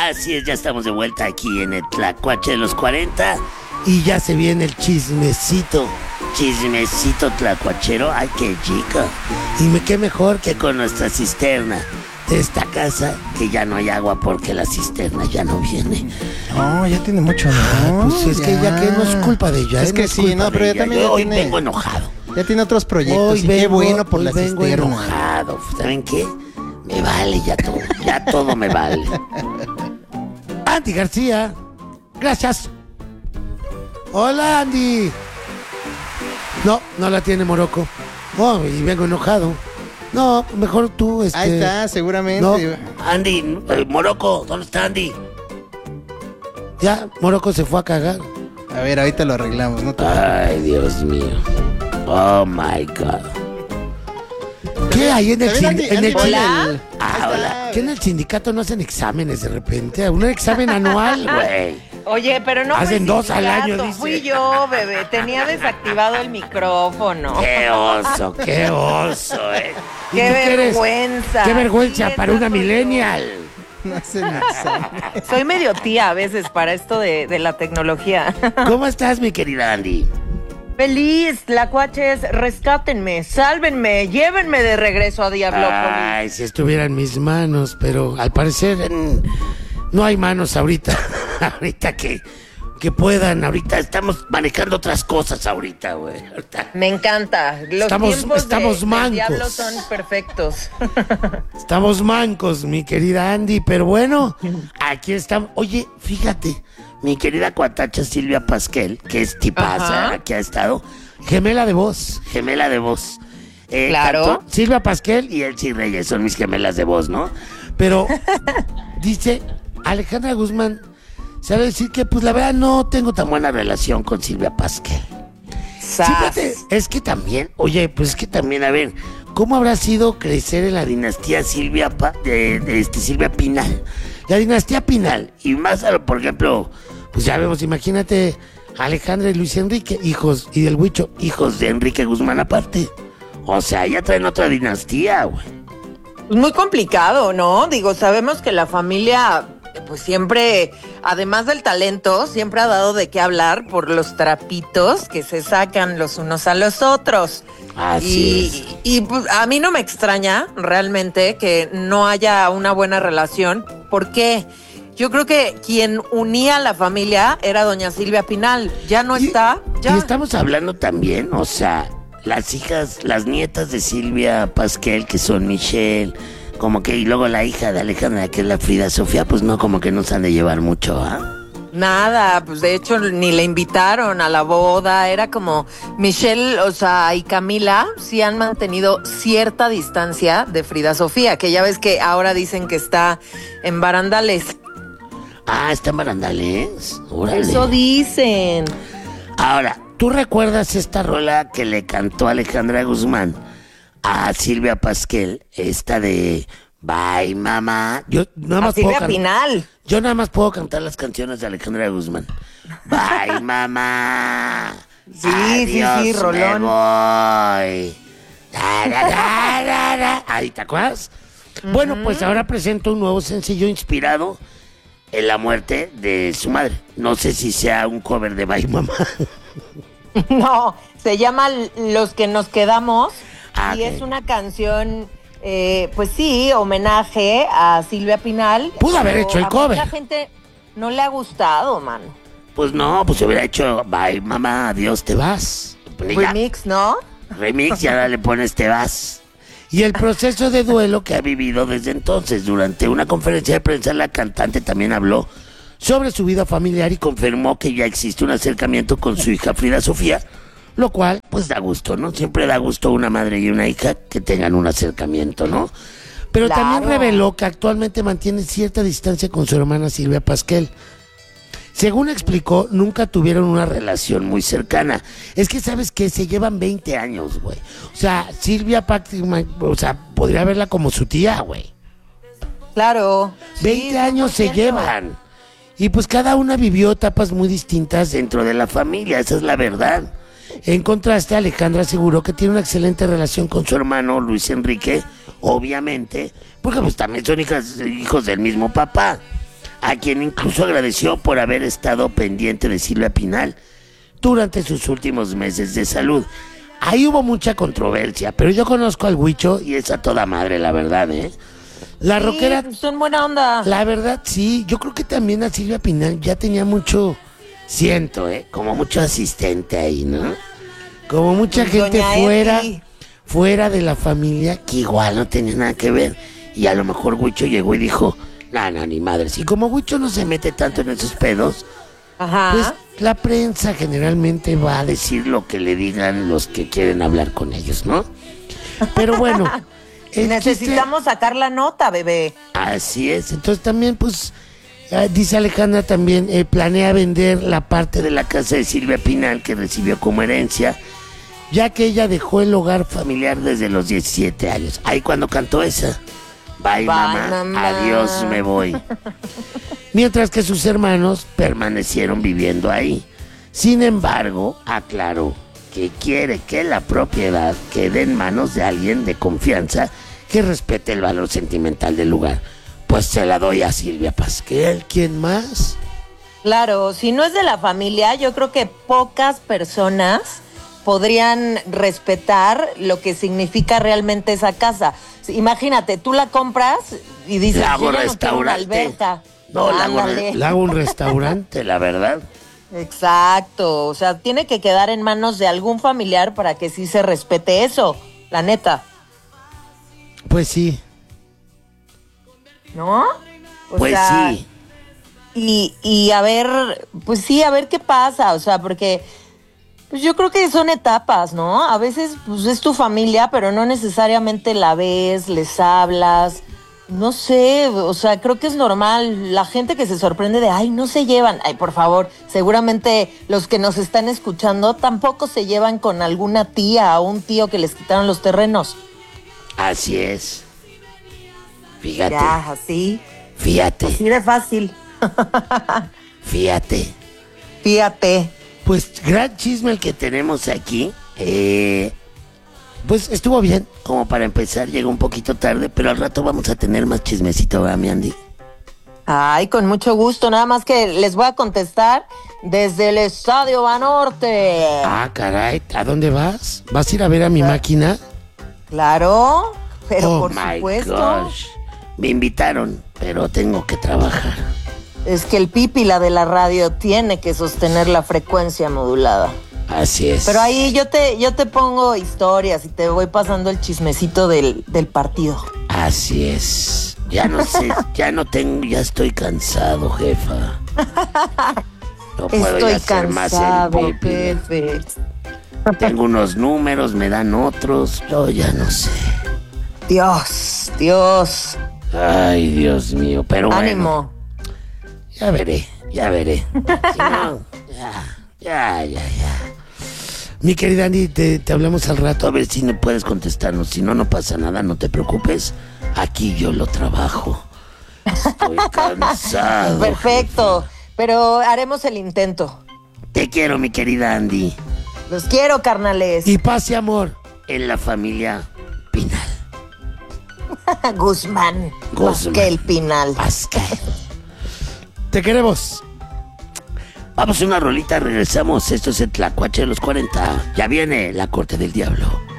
Así es, ya estamos de vuelta aquí en el Tlacuache de los 40. Y ya se viene el chismecito. Chismecito tlacuachero, ay, qué chico. Y qué mejor Que con nuestra cisterna de esta casa, que ya no hay agua porque la cisterna ya no viene. No, ya tiene mucho, ¿no? Pues es que ya que no es culpa de ella. Es que no sí, culpa no, de pero ya ella. también Yo ya hoy tiene... vengo enojado. Ya tiene otros proyectos Hoy y qué vengo- bueno por hoy la vengo cisterna. Enojado. ¿Saben qué? Me vale ya todo me vale. Andy García. Gracias. Hola, Andy. No la tiene Morocco. Oh, y vengo enojado. No, mejor tú, Ahí está, seguramente. No. Andy, Morocco, ¿dónde está Andy? Ya, Morocco se fue a cagar. A ver, ahorita lo arreglamos, ¿no? Ay, Dios mío. Oh, my God. ¿Qué hay en el También sindicato? Andy va en Hola. el- Ah, hola. ¿Qué en el sindicato no hacen exámenes de repente? ¿Un examen anual? Güey. Oye, pero no Hacen fue el 2 al año, sindicato, dice. fui yo, bebé. Tenía desactivado el micrófono. Qué oso, ¿Y Qué tú qué eres? vergüenza. ¡Qué vergüenza Sí, para esa una soy yo. millennial! No hacen examen. Soy medio tía a veces para esto de la tecnología. ¿Cómo estás, mi querida Andy? Feliz, tlacuaches, rescátenme, sálvenme, llévenme de regreso a Diablópolis. Ay, si estuviera en mis manos, pero al parecer no hay manos ahorita. Ahorita que puedan, ahorita estamos manejando otras cosas ahorita, güey. Ahorita. Me encanta. Los Estamos tiempos del mancos. diablo son perfectos. Estamos mancos, mi querida Andy, pero bueno, aquí estamos. Oye, fíjate, mi querida cuatacha Silvia Pasquel, que es tipaza, Ajá. que ha estado, Gemela de voz. gemela de voz. Claro. Cantó Silvia Pasquel, y Elsie Reyes son mis gemelas de voz, ¿no? pero dice Alejandra Guzmán, sabe decir que pues la verdad no tengo tan buena relación con Silvia Pasquel. Sas. Es que también, oye, pues es que también, a ver, ¿cómo habrá sido crecer en la dinastía Silvia Silvia Pinal? La dinastía Pinal, y más, por ejemplo, Pues ya vemos, imagínate Alejandra y Luis Enrique, hijos, y del Huicho, hijos de Enrique Guzmán aparte. O sea, ya traen otra dinastía, güey. Es muy complicado, ¿no? Digo, sabemos que la familia, pues siempre, además del talento, siempre ha dado de qué hablar por los trapitos que se sacan los unos a los otros. Así Y pues, a mí no me extraña realmente que no haya una buena relación. ¿Por qué? Yo creo que quien unía a la familia era doña Silvia Pinal. Ya no está. Ya. Y estamos hablando también, o sea, las hijas, las nietas de Silvia Pasquel, que son Michelle, como que, y luego la hija de Alejandra, que es la Frida Sofía, pues no, como que no se han de llevar mucho, ¿ah? Nada, pues de hecho ni le invitaron a la boda, era como Michelle, o sea, y Camila sí han mantenido cierta distancia de Frida Sofía, que ya ves que ahora dicen que está en barandales. Ah, está en Barandales. Órale. Eso dicen. Ahora, ¿tú recuerdas esta rola que le cantó Alejandra Guzmán a Silvia Pasquel? Esta de Bye, mamá. yo nada A más puedo Silvia Pinal. Yo nada más puedo cantar las canciones de Alejandra Guzmán. Bye, mamá. Sí, sí, Adiós, rolón. me voy. Da, da, da, da, da. Ahí, ¿te acuerdas? Bueno, pues ahora presento un nuevo sencillo inspirado en la muerte de su madre. No sé si sea un cover de Bye, mamá. No, se llama Los que nos quedamos Ah, y ok. es una canción, pues sí, homenaje a Silvia Pinal. Pudo haber pero hecho el a cover. mucha gente no le ha gustado, mano. Pues no, pues se hubiera hecho Bye, mamá, adiós, te vas. Pues ya, Remix, ¿no? remix, y ahora le pones te vas. Y el proceso de duelo Que ha vivido desde entonces. Durante una conferencia de prensa, la cantante también habló sobre su vida familiar y confirmó que ya existe un acercamiento con su hija Frida Sofía, lo cual, pues da gusto, ¿no? Siempre da gusto una madre y una hija que tengan un acercamiento, ¿no? pero Claro. también reveló que actualmente mantiene cierta distancia con su hermana Silvia Pasquel. Según explicó, nunca tuvieron una relación muy cercana. Es que sabes que se llevan 20 años, güey. O sea, Silvia Pasquel, o sea, podría verla como su tía, güey. Claro. 20 Sí, años se 100%. llevan. Y pues cada una vivió etapas muy distintas Dentro de la familia, esa es la verdad. En contraste, Alejandra aseguró que tiene una excelente relación con Su hermano Luis Enrique, obviamente, porque pues también son hijos del mismo papá. a quien incluso agradeció por haber estado pendiente de Silvia Pinal durante sus últimos meses de salud. Ahí hubo mucha controversia, pero yo conozco al Huicho y es a toda madre, la verdad, ¿eh? La rockera, Son buena onda. la verdad, sí, yo creo que también a Silvia Pinal ya tenía mucho, siento, como mucho asistente ahí, ¿no? Como mucha Pues, gente doña Eti. fuera de la familia que igual no tenía nada que ver. Y a lo mejor Huicho llegó y dijo, no, ni madres. Y como Huicho no se mete tanto en esos pedos, Ajá. pues la prensa generalmente va a decir lo que le digan los que quieren hablar con ellos, ¿no? Pero bueno, el Necesitamos sacar la nota, bebé. así es. Entonces también, pues, dice Alejandra también, planea vender la parte de la casa de Silvia Pinal que recibió como herencia, ya que ella dejó el hogar familiar desde los 17 años. Ahí cuando cantó esa. Bye, mamá. Adiós, me voy. Mientras que sus hermanos permanecieron viviendo ahí. Sin embargo, aclaró que quiere que la propiedad quede en manos de alguien de confianza que respete el valor sentimental del lugar. Pues se la doy a Silvia Pasquel. ¿Quién más? Claro, si no es de la familia, yo creo que pocas personas podrían respetar lo que significa realmente esa casa. Imagínate, tú la compras y dices, La hago yo ya no quiero una restaurante. alberca. No, Ándale. la hago un restaurante, la verdad. Exacto, o sea, tiene que quedar en manos de algún familiar para que sí se respete eso, la neta, Pues sí, ¿no? O pues sea, sí. Y a ver, pues sí, a ver qué pasa, o sea, porque pues yo creo que son etapas, ¿no? A veces pues es tu familia, pero no necesariamente la ves, les hablas, no sé, o sea, creo que es normal. La gente que se sorprende de, ay, no se llevan, ay, por favor, seguramente los que nos están escuchando tampoco se llevan con alguna tía o un tío que les quitaron los terrenos. Así es. Fíjate, Ya, así, fíjate, así de fácil. fíjate. Fíjate. Pues gran chisme el que tenemos aquí. Pues estuvo bien, como para empezar, llegó un poquito tarde, pero al rato vamos a tener más chismecito, ¿verdad, mi Andy? Ay, con mucho gusto, nada más que les voy a contestar desde el Estadio Banorte. Ah, caray, ¿a dónde vas? ¿Vas a ir a ver a mi máquina? Claro, pero Oh por my supuesto. gosh. Me invitaron, pero tengo que trabajar. Es que el pípila de la radio tiene que sostener la frecuencia modulada. Así es. Pero ahí yo te pongo historias y te voy pasando el chismecito del partido. Así es. Ya no sé, ya no tengo, ya estoy cansado, jefa. No puedo ya Estoy hacer más el cansado, pipi. jefe. Tengo unos números, me dan otros, yo ya no sé. Dios. Ay, Dios mío, pero bueno. Ánimo. Ya veré, ya veré. Si no, ya. Mi querida Andy, te hablamos al rato a ver si no puedes contestarnos. Si no, no pasa nada, no te preocupes. Aquí yo lo trabajo. Estoy cansado. Perfecto. Pero haremos el intento. Te quiero, mi querida Andy. Los quiero, carnales. Y paz y amor en la familia Pinal. Guzmán. Guzmán. Pasquel Pinal. Pascal. Te queremos. Vamos a una rolita, regresamos. Esto es el Tlacuache de los 40. Ya viene la corte del diablo.